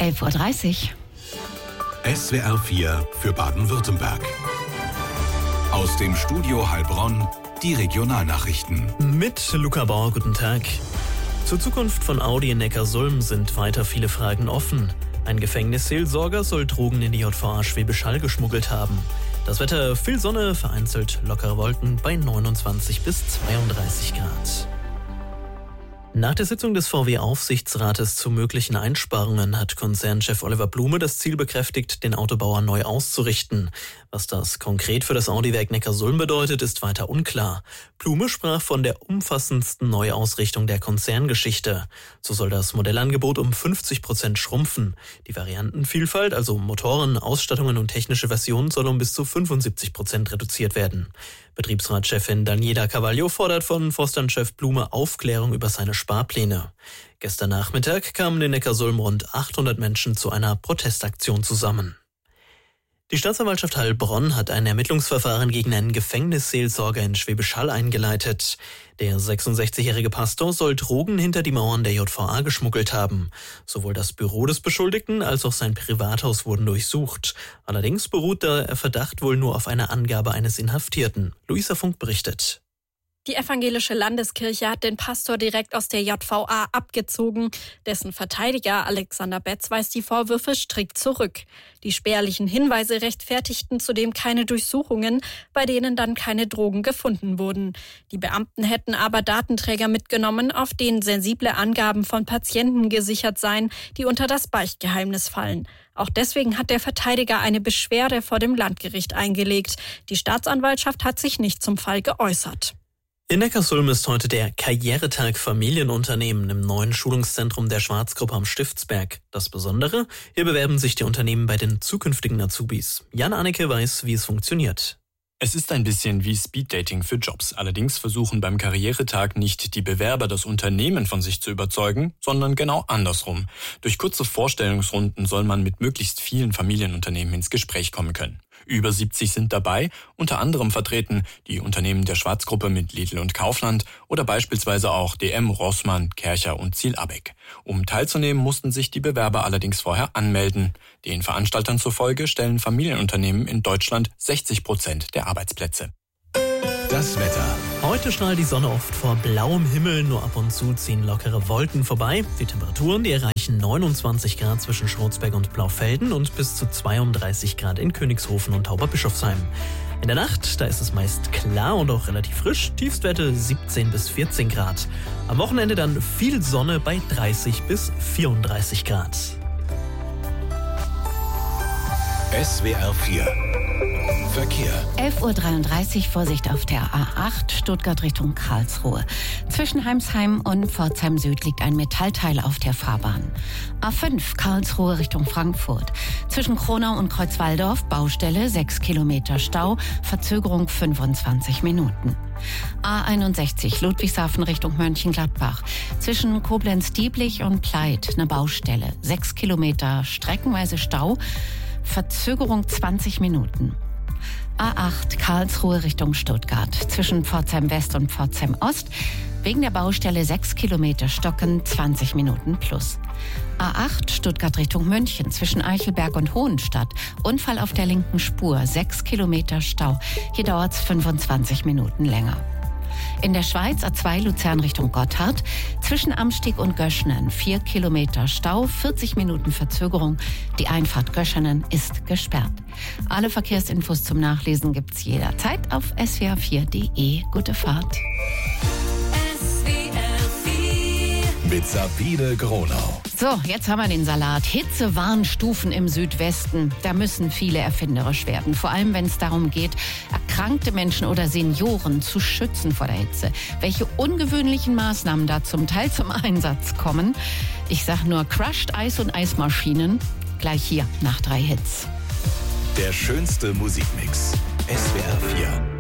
11:30 Uhr. SWR 4 für Baden-Württemberg. Aus dem Studio Heilbronn die Regionalnachrichten. Mit Luca Bauer, guten Tag. Zur Zukunft von Audi in Neckarsulm sind weiter viele Fragen offen. Ein Gefängnisseelsorger soll Drogen in die JVA Schwäbisch Hall geschmuggelt haben. Das Wetter, viel Sonne, vereinzelt lockere Wolken bei 29 bis 32 Grad. Nach der Sitzung des VW-Aufsichtsrates zu möglichen Einsparungen hat Konzernchef Oliver Blume das Ziel bekräftigt, den Autobauer neu auszurichten. Was das konkret für das Audi-Werk Neckarsulm bedeutet, ist weiter unklar. Blume sprach von der umfassendsten Neuausrichtung der Konzerngeschichte. So soll das Modellangebot um 50% schrumpfen. Die Variantenvielfalt, also Motoren, Ausstattungen und technische Versionen, soll um bis zu 75% reduziert werden. Betriebsratschefin Daniela Cavaglio fordert von Vorstandschef Blume Aufklärung über seine Sparpläne. Gestern Nachmittag kamen in Neckarsulm rund 800 Menschen zu einer Protestaktion zusammen. Die Staatsanwaltschaft Heilbronn hat ein Ermittlungsverfahren gegen einen Gefängnisseelsorger in Schwäbisch Hall eingeleitet. Der 66-jährige Pastor soll Drogen hinter die Mauern der JVA geschmuggelt haben. Sowohl das Büro des Beschuldigten als auch sein Privathaus wurden durchsucht. Allerdings beruht der Verdacht wohl nur auf einer Angabe eines Inhaftierten. Luisa Funk berichtet. Die evangelische Landeskirche hat den Pastor direkt aus der JVA abgezogen. Dessen Verteidiger Alexander Betz weist die Vorwürfe strikt zurück. Die spärlichen Hinweise rechtfertigten zudem keine Durchsuchungen, bei denen dann keine Drogen gefunden wurden. Die Beamten hätten aber Datenträger mitgenommen, auf denen sensible Angaben von Patienten gesichert seien, die unter das Beichtgeheimnis fallen. Auch deswegen hat der Verteidiger eine Beschwerde vor dem Landgericht eingelegt. Die Staatsanwaltschaft hat sich nicht zum Fall geäußert. In Neckarsulm ist heute der Karrieretag Familienunternehmen im neuen Schulungszentrum der Schwarzgruppe am Stiftsberg. Das Besondere, hier bewerben sich die Unternehmen bei den zukünftigen Azubis. Jan Anneke weiß, wie es funktioniert. Es ist ein bisschen wie Speeddating für Jobs. Allerdings versuchen beim Karrieretag nicht die Bewerber, das Unternehmen von sich zu überzeugen, sondern genau andersrum. Durch kurze Vorstellungsrunden soll man mit möglichst vielen Familienunternehmen ins Gespräch kommen können. Über 70 sind dabei, unter anderem vertreten die Unternehmen der Schwarzgruppe mit Lidl und Kaufland oder beispielsweise auch DM, Rossmann, Kärcher und Ziel-Abeck. Um teilzunehmen, mussten sich die Bewerber allerdings vorher anmelden. Den Veranstaltern zufolge stellen Familienunternehmen in Deutschland 60% der Arbeitsplätze. Das Wetter. Heute strahlt die Sonne oft vor blauem Himmel, nur ab und zu ziehen lockere Wolken vorbei. Die Temperaturen, die erreichen 29 Grad zwischen Schrotzberg und Blaufelden und bis zu 32 Grad in Königshofen und Tauberbischofsheim. In der Nacht, da ist es meist klar und auch relativ frisch, Tiefstwerte 17 bis 14 Grad. Am Wochenende dann viel Sonne bei 30 bis 34 Grad. SWR 4 Verkehr. 11:33 Uhr, Vorsicht auf der A8, Stuttgart Richtung Karlsruhe. Zwischen Heimsheim und Pforzheim Süd liegt ein Metallteil auf der Fahrbahn. A5, Karlsruhe Richtung Frankfurt. Zwischen Kronau und Kreuzwaldorf, Baustelle, 6 Kilometer Stau, Verzögerung 25 Minuten. A61, Ludwigshafen Richtung Mönchengladbach. Zwischen Koblenz-Dieblich und Pleit, eine Baustelle, 6 Kilometer, streckenweise Stau, Verzögerung 20 Minuten. A8 Karlsruhe Richtung Stuttgart. Zwischen Pforzheim West und Pforzheim Ost. Wegen der Baustelle 6 Kilometer Stocken, 20 Minuten plus. A8 Stuttgart Richtung München. Zwischen Eichelberg und Hohenstadt. Unfall auf der linken Spur. 6 Kilometer Stau. Hier dauert es 25 Minuten länger. In der Schweiz A2 Luzern Richtung Gotthard. Zwischen Amstieg und Göschenen 4 Kilometer Stau, 40 Minuten Verzögerung. Die Einfahrt Göschenen ist gesperrt. Alle Verkehrsinfos zum Nachlesen gibt's jederzeit auf swr4.de. Gute Fahrt. Mit Sabine Gronau. So, jetzt haben wir den Salat. Hitzewarnstufen im Südwesten. Da müssen viele erfinderisch werden. Vor allem, wenn es darum geht, erkrankte Menschen oder Senioren zu schützen vor der Hitze. Welche ungewöhnlichen Maßnahmen da zum Teil zum Einsatz kommen. Ich sag nur Crushed Eis und Eismaschinen. Gleich hier nach 3 Hits. Der schönste Musikmix. SWR 4.